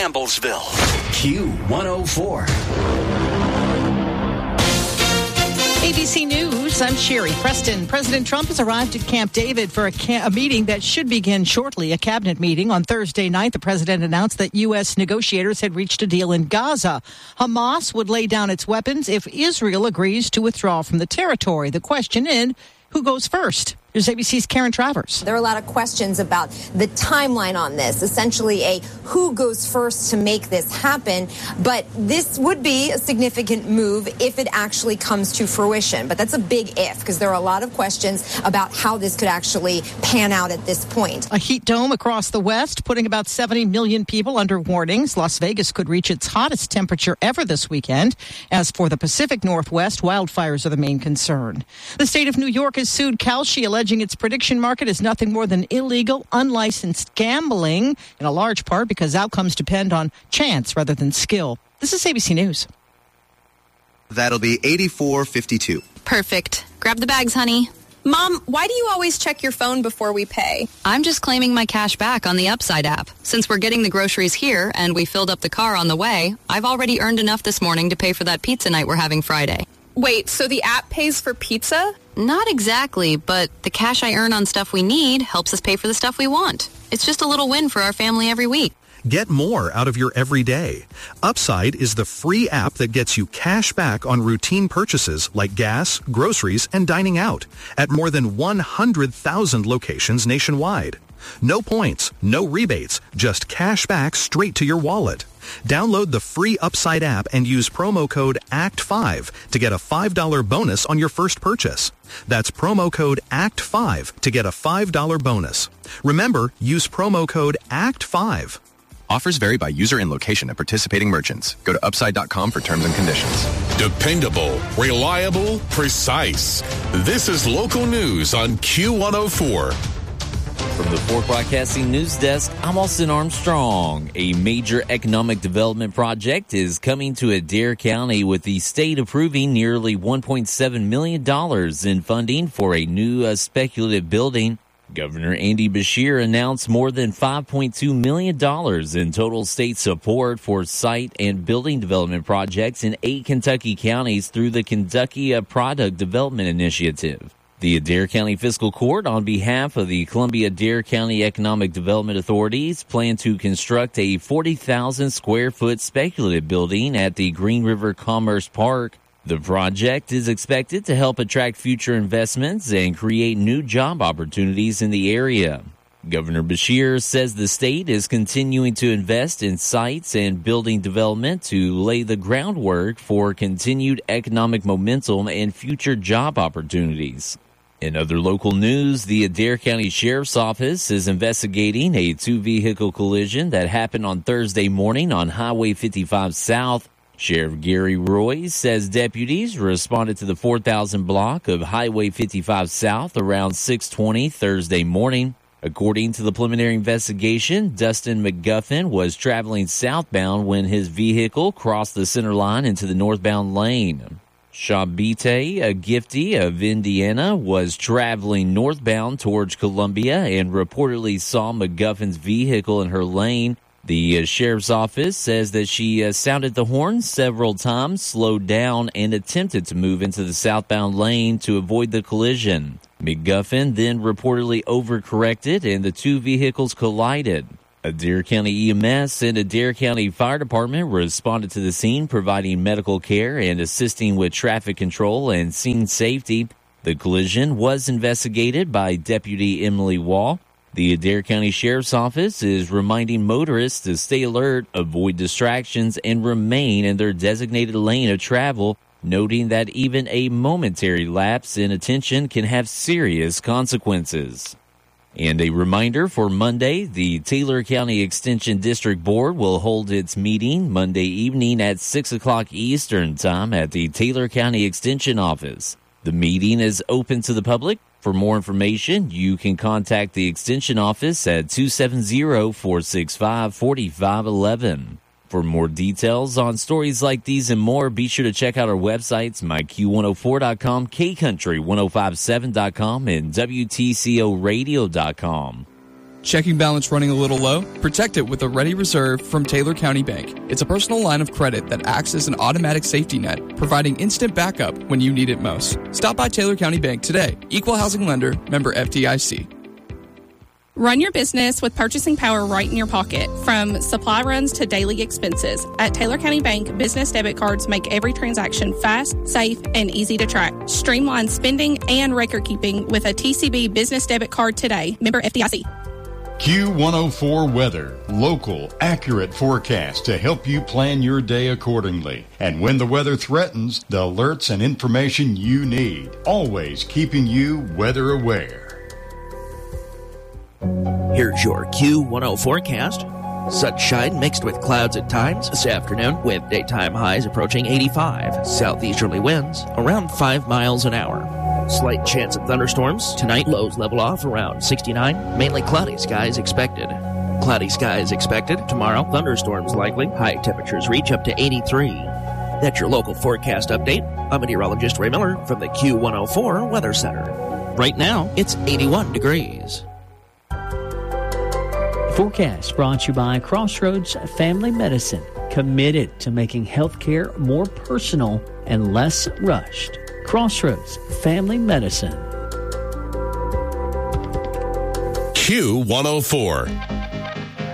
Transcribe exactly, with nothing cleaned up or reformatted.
Campbellsville. Q one oh four. A B C News, I'm Sherry Preston. President Trump has arrived at Camp David for a, ca- a meeting that should begin shortly, a cabinet meeting. On Thursday night, the president announced that U S negotiators had reached a deal in Gaza. Hamas would lay down its weapons if Israel agrees to withdraw from the territory. The question is, who goes first? Here's A B C's Karen Travers. There are a lot of questions about the timeline on this, essentially a who goes first to make this happen. But this would be a significant move if it actually comes to fruition. But that's a big if, because there are a lot of questions about how this could actually pan out at this point. A heat dome across the West, putting about seventy million people under warnings. Las Vegas could reach its hottest temperature ever this weekend. As for the Pacific Northwest, wildfires are the main concern. The state of New York has sued Kalshi, alleging its prediction market is nothing more than illegal, unlicensed gambling, in a large part because outcomes depend on chance rather than skill. This is A B C News. That'll be eighty-four fifty-two. Perfect. Grab the bags, honey. Mom, why do you always check your phone before we pay? I'm just claiming my cash back on the Upside app. Since we're getting the groceries here and we filled up the car on the way, I've already earned enough this morning to pay for that pizza night we're having Friday. Wait, so the app pays for pizza? Not exactly, but the cash I earn on stuff we need helps us pay for the stuff we want. It's just a little win for our family every week. Get more out of your everyday. Upside is the free app that gets you cash back on routine purchases like gas, groceries, and dining out at more than one hundred thousand locations nationwide. No points, no rebates, just cash back straight to your wallet. Download the free Upside app and use promo code A C T five to get a five dollars bonus on your first purchase. That's promo code A C T five to get a five dollars bonus. Remember, use promo code A C T five. Offers vary by user and location at participating merchants. Go to upside dot com for terms and conditions. Dependable, reliable, precise. This is local news on Q one oh four. From the Fort Broadcasting News Desk, I'm Austin Armstrong. A major economic development project is coming to Adair County, with the state approving nearly one point seven million dollars in funding for a new uh, speculative building. Governor Andy Beshear announced more than five point two million dollars in total state support for site and building development projects in eight Kentucky counties through the Kentucky Product Development Initiative. The Adair County Fiscal Court, on behalf of the Columbia-Adair County Economic Development Authorities, plan to construct a forty thousand square foot speculative building at the Green River Commerce Park. The project is expected to help attract future investments and create new job opportunities in the area. Governor Beshear says the state is continuing to invest in sites and building development to lay the groundwork for continued economic momentum and future job opportunities. In other local news, the Adair County Sheriff's Office is investigating a two-vehicle collision that happened on Thursday morning on Highway fifty-five South. Sheriff Gary Roy says deputies responded to the four thousand block of Highway fifty-five South around six twenty Thursday morning. According to the preliminary investigation, Dustin McGuffin was traveling southbound when his vehicle crossed the center line into the northbound lane. Shabite, a Gifty of Indiana, was traveling northbound towards Columbia and reportedly saw McGuffin's vehicle in her lane. The uh, sheriff's office says that she uh, sounded the horn several times, slowed down, and attempted to move into the southbound lane to avoid the collision. McGuffin then reportedly overcorrected and the two vehicles collided. Adair County E M S and Adair County Fire Department responded to the scene, providing medical care and assisting with traffic control and scene safety. The collision was investigated by Deputy Emily Wall. The Adair County Sheriff's Office is reminding motorists to stay alert, avoid distractions, and remain in their designated lane of travel, noting that even a momentary lapse in attention can have serious consequences. And a reminder for Monday, the Taylor County Extension District Board will hold its meeting Monday evening at six o'clock Eastern Time at the Taylor County Extension Office. The meeting is open to the public. For more information, you can contact the Extension Office at two seven zero, four six five, four five one one. For more details on stories like these and more, be sure to check out our websites, my Q one oh four dot com, K Country ten fifty-seven dot com, and W T C O radio dot com. Checking balance running a little low? Protect it with a Ready Reserve from Taylor County Bank. It's a personal line of credit that acts as an automatic safety net, providing instant backup when you need it most. Stop by Taylor County Bank today. Equal housing lender, member F D I C. Run your business with purchasing power right in your pocket. From supply runs to daily expenses. At Taylor County Bank, business debit cards make every transaction fast, safe, and easy to track. Streamline spending and record keeping with a T C B business debit card today. Member F D I C. Q one oh four Weather. Local, accurate forecast to help you plan your day accordingly. And when the weather threatens, the alerts and information you need. Always keeping you weather aware. Here's your Q one oh forecast. Sunshine mixed with clouds at times this afternoon with daytime highs approaching eighty-five. Southeasterly winds around five miles an hour. Slight chance of thunderstorms. Tonight, lows level off around sixty-nine. Mainly cloudy skies expected. Cloudy skies expected. Tomorrow, thunderstorms likely. High temperatures reach up to eighty-three. That's your local forecast update. I'm meteorologist Ray Miller from the Q one oh four Weather Center. Right now, it's eighty-one degrees. Forecast brought to you by Crossroads Family Medicine, committed to making healthcare more personal and less rushed. Crossroads Family Medicine. Q one oh four.